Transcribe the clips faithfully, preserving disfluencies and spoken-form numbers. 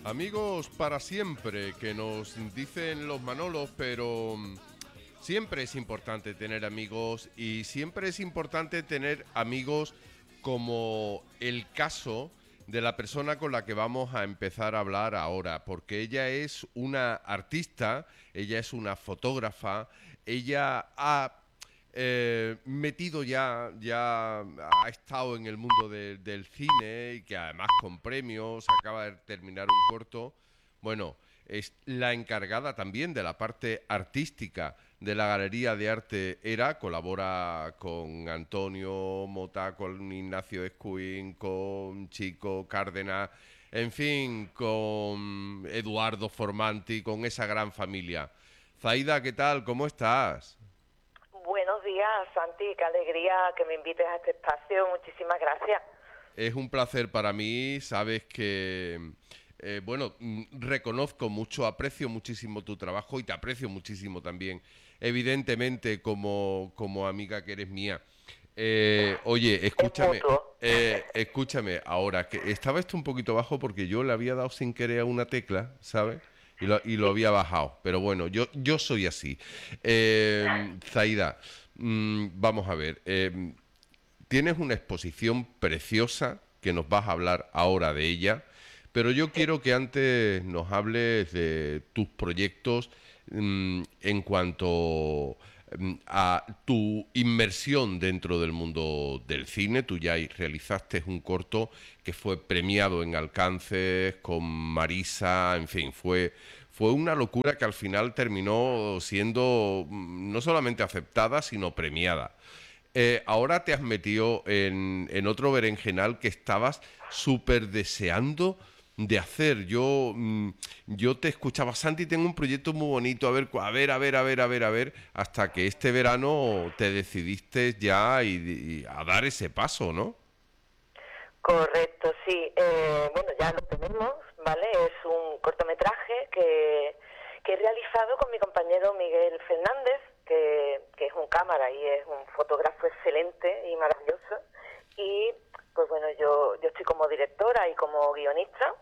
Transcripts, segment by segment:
Amigos para siempre, que nos dicen los Manolos, pero siempre es importante tener amigos y siempre es importante tener amigos como el caso de la persona con la que vamos a empezar a hablar ahora, porque ella es una artista, ella es una fotógrafa, ella ha eh, metido ya, ya ha estado en el mundo de, del cine y que además con premios, acaba de terminar un corto. Bueno, es la encargada también de la parte artística de la Galería de Arte ERA, colabora con Antonio Mota, con Ignacio Escuín, con Chico Cárdenas, en fin, con Eduardo Formanti, con esa gran familia. Zaida, ¿qué tal? ¿Cómo estás? Buenos días, Santi, qué alegría que me invites a este espacio, muchísimas gracias. Es un placer para mí, sabes que, eh, bueno, reconozco mucho, aprecio muchísimo tu trabajo y te aprecio muchísimo también, evidentemente, como, como amiga que eres mía. Eh, oye, escúchame, eh, escúchame, ahora, que estaba esto un poquito bajo porque yo le había dado sin querer a una tecla, ¿sabes? Y lo, y lo había bajado, pero bueno, yo, yo soy así. Eh, Zaida, mmm, vamos a ver, eh, tienes una exposición preciosa que nos vas a hablar ahora de ella, pero yo quiero que antes nos hables de tus proyectos mmm, en cuanto mmm, a tu inmersión dentro del mundo del cine. Tú ya realizaste un corto que fue premiado en Alcances con Marisa, en fin, fue... Fue una locura que al final terminó siendo no solamente aceptada, sino premiada. Eh, ahora te has metido en, en otro berenjenal que estabas súper deseando de hacer. Yo, mm, yo te escuchaba, Santi, tengo un proyecto muy bonito, a ver, a ver, a ver, a ver, a ver, a ver, hasta que este verano te decidiste ya y, y a dar ese paso, ¿no? Correcto, sí. Eh, bueno, ya lo tenemos, ¿vale? Es un cortometraje que, que he realizado con mi compañero Miguel Fernández, que, que es un cámara y es un fotógrafo excelente y maravilloso. Y, pues bueno, yo, yo estoy como directora y como guionista.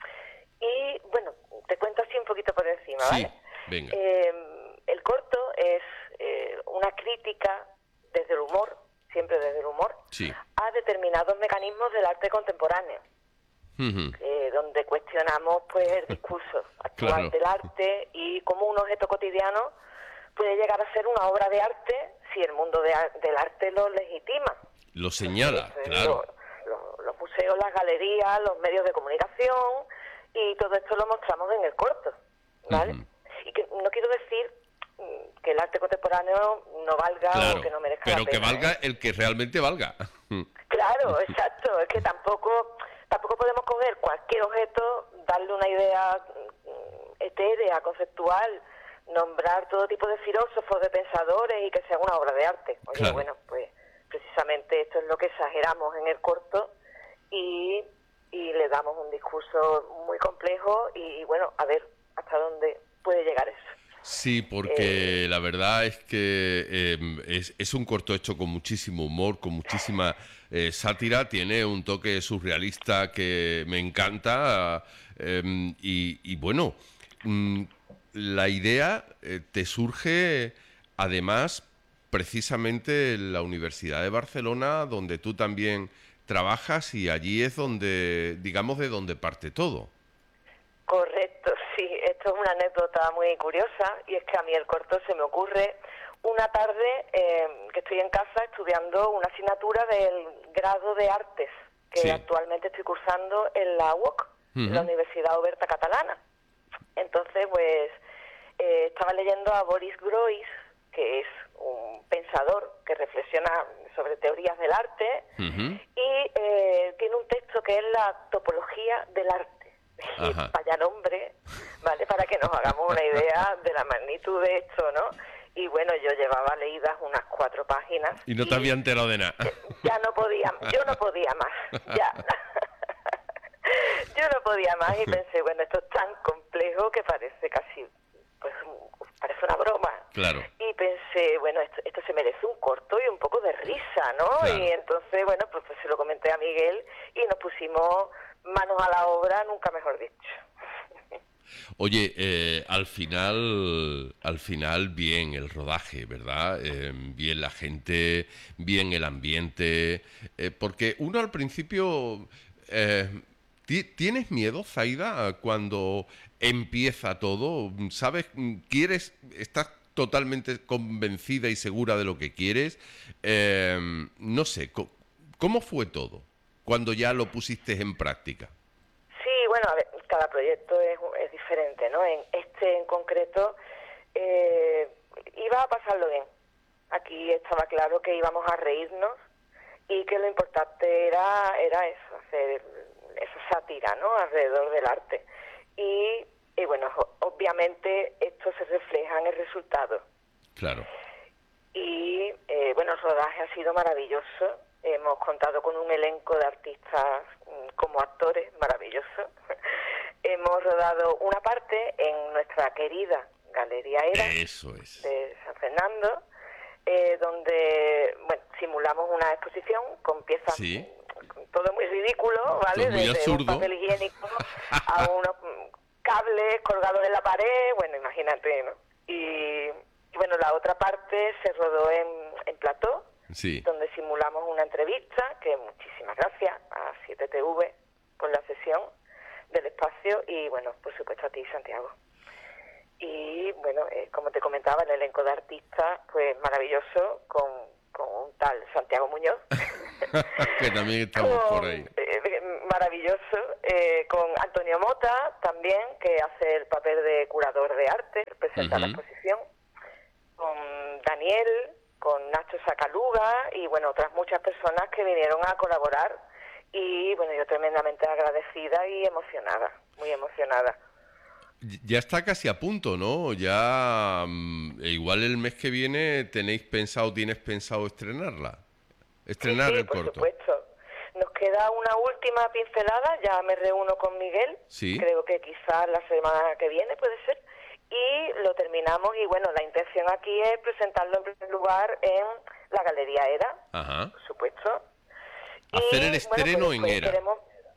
Y, bueno, te cuento así un poquito por encima, ¿vale? Sí, venga. Eh, el corto es eh, una crítica desde el humor, siempre desde el humor, sí, a determinados mecanismos del arte contemporáneo, uh-huh. eh, donde cuestionamos pues el discurso actual, claro, del arte y cómo un objeto cotidiano puede llegar a ser una obra de arte si el mundo de, del arte lo legitima. Lo señala, Entonces, claro. Lo, lo, los museos, las galerías, los medios de comunicación, y todo esto lo mostramos en el corto, ¿vale? Uh-huh. Y que no quiero decir que el arte contemporáneo no valga, claro, o que no merezca pero la pena, que valga, ¿eh? El que realmente valga. Claro, exacto. Es que tampoco tampoco podemos coger cualquier objeto, darle una idea etérea, conceptual, nombrar todo tipo de filósofos, de pensadores y que sea una obra de arte. Oye, claro, bueno, pues precisamente esto es lo que exageramos en el corto y, y le damos un discurso muy complejo y, bueno, a ver hasta dónde puede llegar eso. Sí, porque eh, la verdad es que eh, es, es un corto hecho con muchísimo humor, con muchísima eh, sátira, tiene un toque surrealista que me encanta eh, y, y bueno, mmm, la idea eh, te surge además precisamente en la Universidad de Barcelona, donde tú también trabajas y allí es donde, digamos, de donde parte todo. Correcto, sí, esto es una anécdota muy curiosa y es que a mí el corto se me ocurre una tarde eh, que estoy en casa estudiando una asignatura del grado de artes que sí. actualmente estoy cursando en la U O C, uh-huh. en la Universidad Oberta Catalana. Entonces, pues, eh, estaba leyendo a Boris Groys, que es un pensador que reflexiona sobre teorías del arte, uh-huh. y eh, tiene un texto que es la topología del arte. Y vaya nombre, ¿vale? Para que nos hagamos una idea de la magnitud de esto, ¿no? Y bueno, yo llevaba leídas unas cuatro páginas. Y no te y había enterado de nada. Ya no podía, yo no podía más, ya. Yo no podía más y pensé, bueno, esto es tan complejo que parece casi, pues, parece una broma. Claro. Y pensé, bueno, esto, esto se merece un corto y un poco de risa, ¿no? Claro. Y entonces, bueno, pues, pues se lo comenté a Miguel y nos pusimos manos a la obra, nunca mejor dicho. Oye, eh, al final, al final bien el rodaje, ¿verdad? Eh, bien la gente, bien el ambiente, eh, porque uno al principio, eh, ti- ¿tienes miedo, Zaida, cuando empieza todo? ¿Sabes? ¿Quieres? ¿Estás totalmente convencida y segura de lo que quieres? Eh, no sé, co- ¿cómo fue todo cuando ya lo pusiste en práctica? Sí, bueno, a ver, cada proyecto es, es diferente, ¿no? En este en concreto eh, iba a pasarlo bien. Aquí estaba claro que íbamos a reírnos y que lo importante era era eso, hacer esa sátira, ¿no? Alrededor del arte. Y, y bueno, obviamente esto se refleja en el resultado. Claro. Y eh, bueno, el rodaje ha sido maravilloso. Hemos contado con un elenco de artistas mm, como actores maravilloso. Hemos rodado una parte en nuestra querida Galería Era Eso es. de San Fernando, eh, donde bueno, simulamos una exposición con piezas, Sí. mm, todo muy ridículo, ¿vale? Todo muy Desde un absurdo. papel higiénico a unos mm, cables colgados en la pared, bueno, imagínate, ¿no? Y y bueno, la otra parte se rodó en, en plató, Sí. donde simulamos una entrevista, que muchísimas gracias a siete T V por la sesión del espacio y bueno, por supuesto a ti, Santiago. Y bueno, eh, como te comentaba, el elenco de artistas, pues maravilloso, con, con un tal Santiago Muñoz. Que también estamos con, por ahí. eh, maravilloso, eh, con Antonio Mota también, que hace el papel de curador de arte, presenta la Ujú. exposición, con Daniel, con Nacho Sacaluga y bueno, otras muchas personas que vinieron a colaborar y bueno, yo tremendamente agradecida y emocionada, muy emocionada. Ya está casi a punto, ¿no? Ya mm, e igual el mes que viene tenéis pensado, tienes pensado estrenarla. Sí, Estrenar sí, el por corto. supuesto. Nos queda una última pincelada, ya me reúno con Miguel, Sí. creo que quizás la semana que viene puede ser, y lo terminamos y bueno, la intención aquí es presentarlo en primer lugar en la Galería Era, Ajá. por supuesto. Hacer el Y bueno, estreno pues en después Era. queremos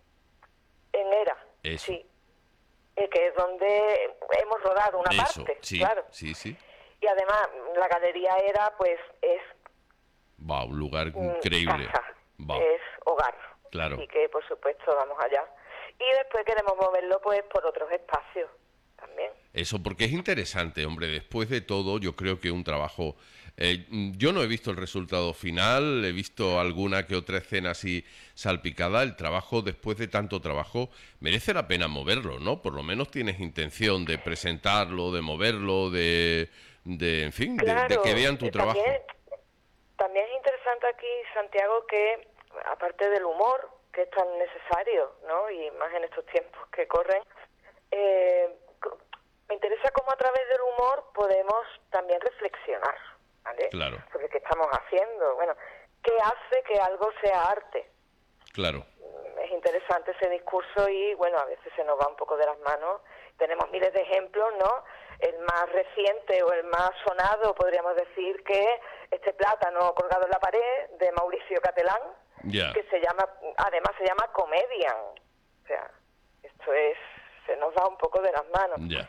en Era, Eso. sí, eh, que es donde hemos rodado una Eso. parte, Sí. claro. Sí, sí. Y además la Galería Era pues es Va, un lugar mm, increíble. casa, Va. es hogar. Claro. Así que, por supuesto, vamos allá. Y después queremos moverlo, pues, por otros espacios también. Eso, porque es interesante, hombre. Después de todo, yo creo que un trabajo... eh, yo no he visto el resultado final, he visto alguna que otra escena así salpicada. El trabajo, después de tanto trabajo, merece la pena moverlo, ¿no? Por lo menos tienes intención de presentarlo, de moverlo, de... de en fin, de, de Claro, que vean tu eh, trabajo. también, también es interesante aquí, Santiago, que aparte del humor, que es tan necesario, ¿no? Y más en estos tiempos que corren, eh, co- me interesa cómo a través del humor podemos también reflexionar, ¿vale? Claro, Sobre qué estamos haciendo. Bueno, ¿qué hace que algo sea arte? claro. Es interesante ese discurso y, bueno, a veces se nos va un poco de las manos. Tenemos miles de ejemplos, ¿no? El más reciente o el más sonado, podríamos decir, que es este plátano colgado en la pared de Mauricio Catalán, Ya. que se llama, además se llama Comedian. O sea, esto es, se nos va un poco de las manos. Ya.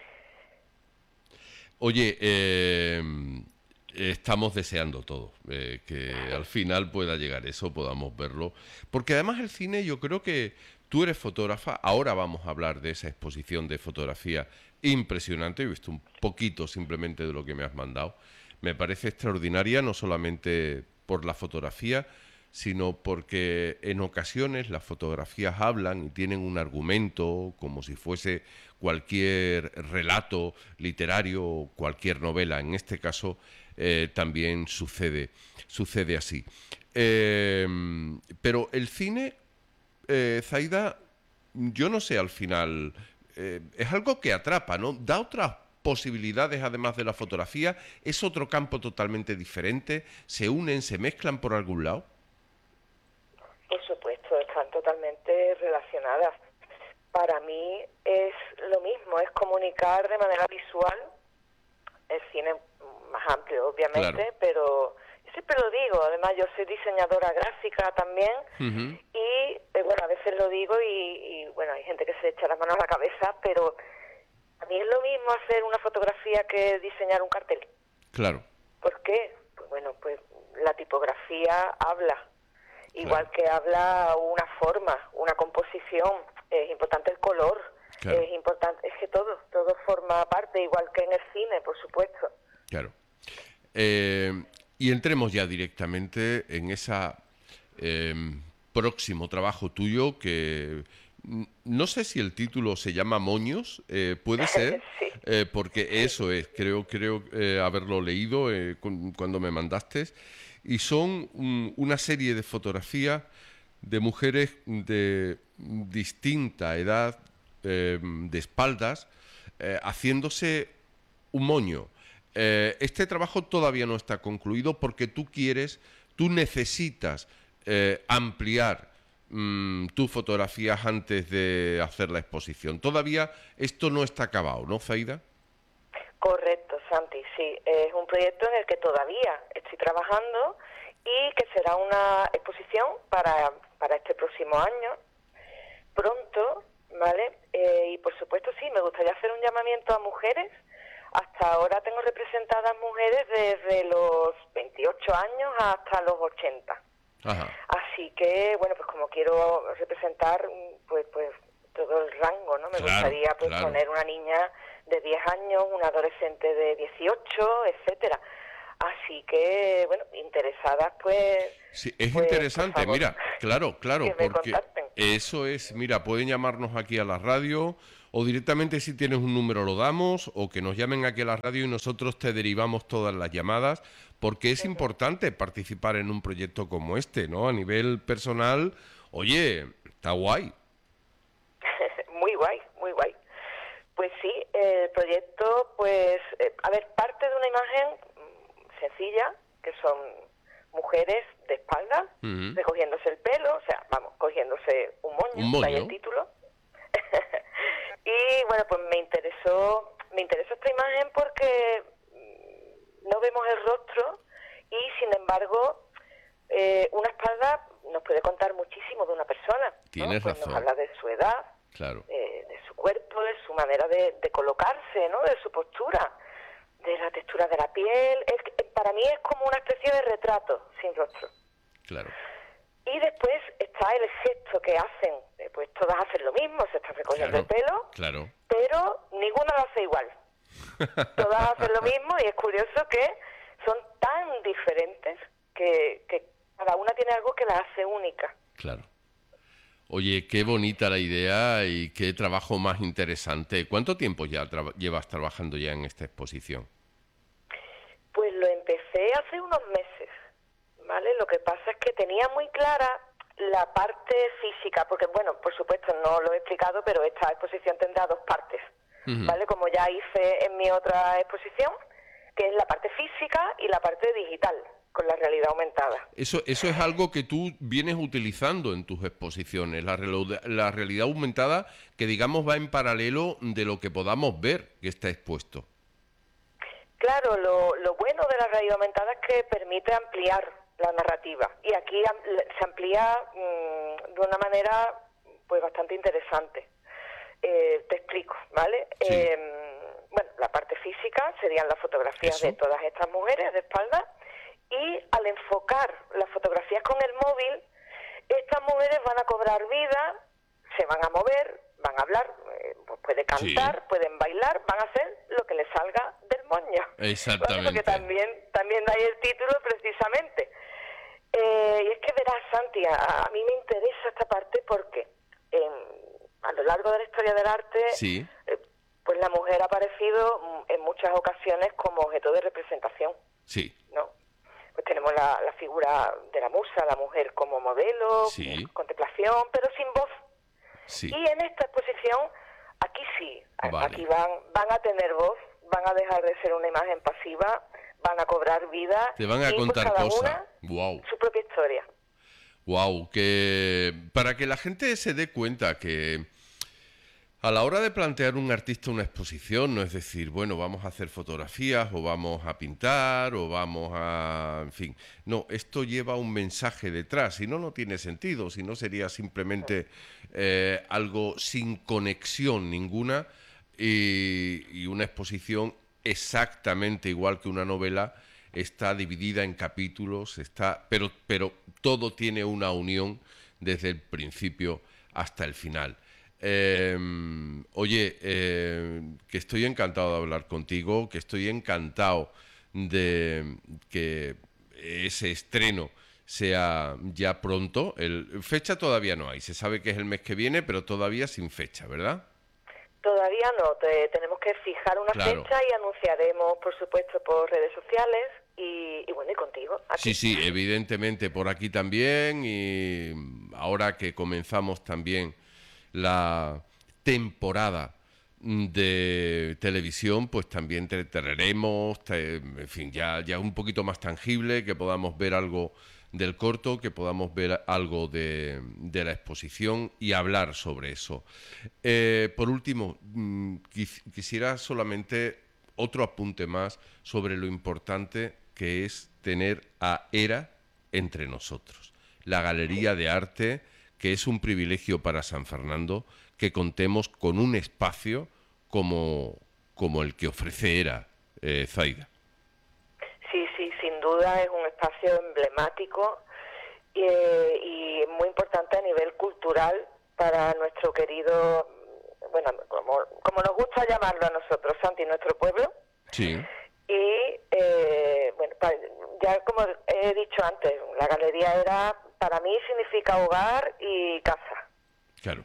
Oye, eh, estamos deseando todo, eh, que al final pueda llegar eso, podamos verlo. Porque además el cine, yo creo que tú eres fotógrafa, ahora vamos a hablar de esa exposición de fotografía impresionante, he visto un poquito simplemente de lo que me has mandado. Me parece extraordinaria, no solamente por la fotografía, sino porque en ocasiones las fotografías hablan y tienen un argumento como si fuese cualquier relato literario o cualquier novela. En este caso eh, también sucede, sucede así. Eh, pero el cine, eh, Zaida, yo no sé al final, eh, es algo que atrapa, ¿no? Da otras posibilidades además de la fotografía, es otro campo totalmente diferente, se unen, se mezclan por algún lado. Por supuesto, están totalmente relacionadas. Para mí es lo mismo, es comunicar de manera visual, el cine más amplio obviamente, Claro. pero yo siempre lo digo, además yo soy diseñadora gráfica también, Uh-huh. y eh, bueno, a veces lo digo y, y bueno, hay gente que se echa las manos a la cabeza, pero mí es lo mismo hacer una fotografía que diseñar un cartel. Claro. ¿Por qué? Pues bueno, pues la tipografía habla, igual claro. que habla una forma, una composición, es importante el color, claro. es importante, es que todo, todo forma parte, igual que en el cine, por supuesto. Claro. Eh, y entremos ya directamente en ese eh, próximo trabajo tuyo que... No sé si el título se llama Moños, eh, puede ser, sí. eh, porque eso es, creo, creo eh, haberlo leído eh, con, cuando me mandaste, y son um, una serie de fotografías de mujeres de distinta edad, eh, de espaldas, eh, haciéndose un moño. Eh, este trabajo todavía no está concluido porque tú quieres, tú necesitas eh, ampliar Mm, tus fotografías antes de hacer la exposición. Todavía esto no está acabado, ¿no, Zaida? Correcto, Santi, sí. Es un proyecto en el que todavía estoy trabajando y que será una exposición para, para este próximo año, pronto, ¿vale? Eh, y por supuesto, sí, me gustaría hacer un llamamiento a mujeres. Hasta ahora tengo representadas mujeres desde los veintiocho años hasta los ochenta. Ajá. Así que, bueno, pues como quiero representar pues pues todo el rango, ¿no? Me claro, gustaría pues claro. poner una niña de diez años, una adolescente de dieciocho, etcétera. Así que, bueno, interesadas, pues... Sí, es pues, interesante, mira, claro, claro, porque contacten. Eso es, mira, pueden llamarnos aquí a la radio o directamente si tienes un número lo damos o que nos llamen aquí a la radio y nosotros te derivamos todas las llamadas porque es uh-huh. importante participar en un proyecto como este, ¿no? A nivel personal, oye, está guay. Muy guay, muy guay. Pues sí, el proyecto, pues, eh, a ver, parte de una imagen sencilla, que son mujeres de espalda, uh-huh. recogiéndose el pelo, o sea, vamos, cogiéndose un moño, un moño. Ahí el título. Y bueno, pues me interesó, me interesó esta imagen porque no vemos el rostro y sin embargo eh, una espalda nos puede contar muchísimo de una persona. Tienes ¿no? Pues razón. Nos habla de su edad, claro. eh, de su cuerpo, de su manera de, de colocarse, ¿no? De su postura, de la textura de la piel. Es, para mí es como una especie de retrato sin rostro. Claro. Y después está el gesto que hacen, pues todas hacen lo mismo, se están recogiendo claro, el pelo, claro. pero ninguna lo hace igual. Todas hacen lo mismo y es curioso que son tan diferentes que, que cada una tiene algo que la hace única. Claro. Oye, qué bonita la idea y qué trabajo más interesante. ¿Cuánto tiempo ya tra- llevas trabajando ya en esta exposición? Pues lo empecé hace unos meses, ¿vale? Lo que pasa es que tenía muy clara la parte física, porque, bueno, por supuesto no lo he explicado, pero esta exposición tendrá dos partes, uh-huh. ¿vale? Como ya hice en mi otra exposición, que es la parte física y la parte digital, con la realidad aumentada. Eso, eso es algo que tú vienes utilizando en tus exposiciones, la, re- la realidad aumentada que, digamos, va en paralelo de lo que podamos ver que está expuesto. Claro, lo, lo bueno de la realidad aumentada es que permite ampliar la narrativa y aquí se amplía mmm, de una manera pues bastante interesante. Eh, te explico, ¿vale? Sí. Eh, bueno, la parte física serían las fotografías ¿Eso? De todas estas mujeres de espalda y al enfocar las fotografías con el móvil, estas mujeres van a cobrar vida, se van a mover, van a hablar, eh, pues puede cantar, sí. pueden bailar, van a hacer lo que les salga del moño. Exactamente. Porque también, también da ahí el título precisamente. Eh, y es que verás, Santi, a, a mí me interesa esta parte porque eh, a lo largo de la historia del arte, sí. eh, pues la mujer ha aparecido en muchas ocasiones como objeto de representación. Sí. ¿No? Pues tenemos la, la figura de la musa, la mujer como modelo, sí. contemplación, pero sin voz. Sí. Y en esta exposición, aquí sí, vale. aquí van, van a tener voz, van a dejar de ser una imagen pasiva, van a cobrar vida. Te van a y contar pues cada cosas. Una, wow. Su propia historia. Wow, que para que la gente se dé cuenta que a la hora de plantear un artista una exposición, no es decir, bueno, vamos a hacer fotografías o vamos a pintar o vamos a... en fin, no, esto lleva un mensaje detrás, si no, no tiene sentido, si no sería simplemente eh, algo sin conexión ninguna y, y una exposición exactamente igual que una novela está dividida en capítulos, está, pero, pero todo tiene una unión desde el principio hasta el final. Eh, oye, eh, que estoy encantado de hablar contigo, que estoy encantado de que ese estreno sea ya pronto. El, fecha todavía no hay, se sabe que es el mes que viene, pero todavía sin fecha, ¿verdad? Todavía no, te, tenemos que fijar una claro. fecha y anunciaremos, por supuesto, por redes sociales y, y bueno, y contigo. Sí, Aquí. sí, evidentemente por aquí también, y ahora que comenzamos también la temporada de televisión, pues también te traeremos, te, en fin, ya, ya un poquito más tangible, que podamos ver algo del corto, que podamos ver algo de, de la exposición y hablar sobre eso. Eh, por último, quis, quisiera solamente otro apunte más sobre lo importante que es tener a ERA entre nosotros. La Galería de Arte, que es un privilegio para San Fernando, que contemos con un espacio como, como el que ofrece ERA, eh, Zaida. Sí, sí, sin duda es un espacio emblemático y, y muy importante a nivel cultural para nuestro querido, bueno, como, como nos gusta llamarlo a nosotros, Santi, nuestro pueblo. Sí. Y, eh, bueno, ya como he dicho antes, la galería ERA, para mí significa hogar y casa. Claro.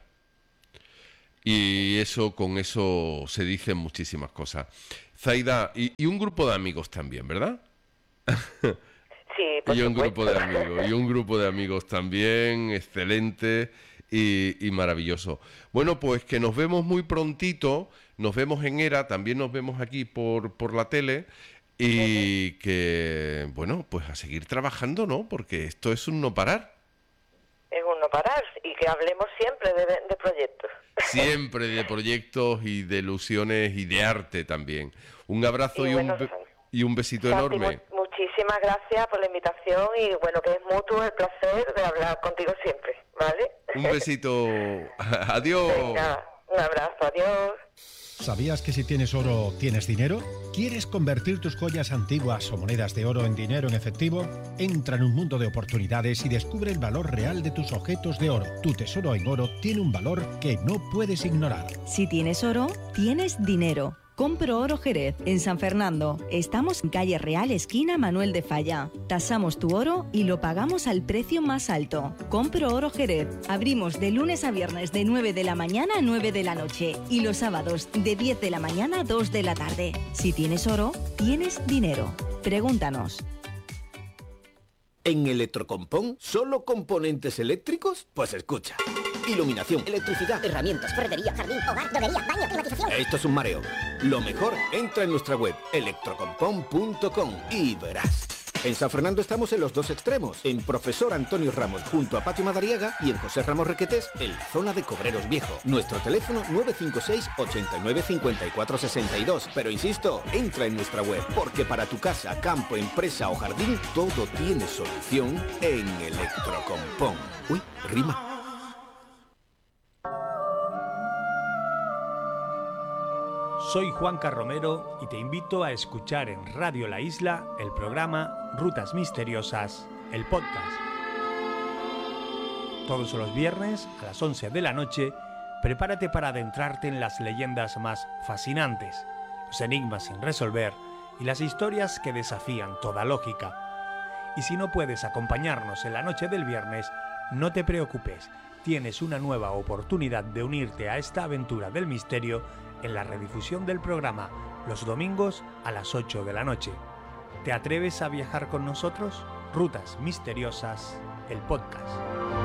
Y eso, con eso se dicen muchísimas cosas. Zaida, y, y un grupo de amigos también, ¿verdad? Sí, por y un supuesto. grupo de amigos, y un grupo de amigos también, excelente y, y maravilloso. Bueno, pues que nos vemos muy prontito, nos vemos en ERA, también nos vemos aquí por, por la tele, y uh-huh. que, bueno, pues a seguir trabajando, ¿no? Porque esto es un no parar. Es un no parar, y que hablemos siempre de, de proyectos. Siempre de proyectos y de ilusiones y de arte también. Un abrazo y, y, bueno, un, y un besito Santi, enorme. Muchísimas gracias por la invitación y bueno, que es mutuo el placer de hablar contigo siempre, ¿vale? Un besito. Adiós. Venga, un abrazo, adiós. ¿Sabías que si tienes oro, tienes dinero? ¿Quieres convertir tus joyas antiguas o monedas de oro en dinero en efectivo? Entra en un mundo de oportunidades y descubre el valor real de tus objetos de oro. Tu tesoro en oro tiene un valor que no puedes ignorar. Si tienes oro, tienes dinero. Compro Oro Jerez, en San Fernando. Estamos en calle Real, esquina Manuel de Falla. Tasamos tu oro y lo pagamos al precio más alto. Compro Oro Jerez. Abrimos de lunes a viernes de nueve de la mañana a nueve de la noche y los sábados de diez de la mañana a dos de la tarde. Si tienes oro, tienes dinero. Pregúntanos. ¿En Electrocompón solo componentes eléctricos? Pues escucha. Iluminación, electricidad, herramientas, ferretería, jardín, hogar, droguería, baño, climatización. Esto es un mareo. Lo mejor, entra en nuestra web electrocompón punto com y verás. En San Fernando estamos en los dos extremos, en Profesor Antonio Ramos junto a Patio Madariaga y en José Ramos Requetés en la zona de Cobreros Viejo. Nuestro teléfono nueve cinco seis, ocho nueve, cinco cuatro seis dos. Pero insisto, entra en nuestra web, porque para tu casa, campo, empresa o jardín, todo tiene solución en Electrocompón. Uy, rima. Soy Juanca Romero y te invito a escuchar en Radio La Isla el programa Rutas Misteriosas, el podcast. Todos los viernes a las once de la noche, prepárate para adentrarte en las leyendas más fascinantes, los enigmas sin resolver y las historias que desafían toda lógica. Y si no puedes acompañarnos en la noche del viernes, no te preocupes, tienes una nueva oportunidad de unirte a esta aventura del misterio en la redifusión del programa los domingos a las ocho de la noche. ¿Te atreves a viajar con nosotros? Rutas Misteriosas, el podcast.